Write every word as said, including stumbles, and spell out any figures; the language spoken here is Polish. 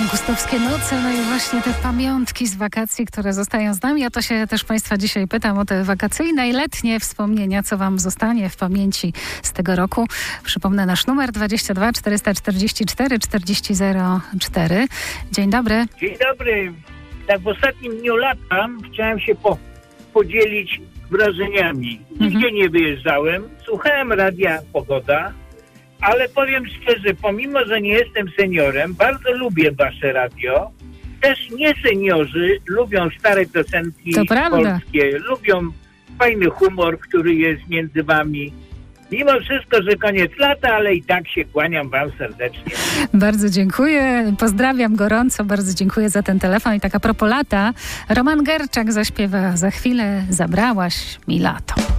Augustowskie noce, no i właśnie te pamiątki z wakacji, które zostają z nami. O to się też Państwa dzisiaj pytam, o te wakacyjne i letnie wspomnienia, co Wam zostanie w pamięci z tego roku. Przypomnę nasz numer dwadzieścia dwa czterysta czterdzieści cztery czterdzieści zero cztery. Dzień dobry. Dzień dobry. Tak w ostatnim dniu lata chciałem się po, podzielić wrażeniami. Nigdzie mhm. nie wyjeżdżałem, słuchałem radia Pogoda, ale powiem szczerze, pomimo, że nie jestem seniorem, bardzo lubię wasze radio. Też nie seniorzy lubią stare piosenki to polskie, lubią fajny humor, który jest między wami. Mimo wszystko, że koniec lata, ale i tak się kłaniam wam serdecznie. Bardzo dziękuję, pozdrawiam gorąco, bardzo dziękuję za ten telefon. I tak a propos lata, Roman Gerczak zaśpiewa Za chwilę zabrałaś mi lato.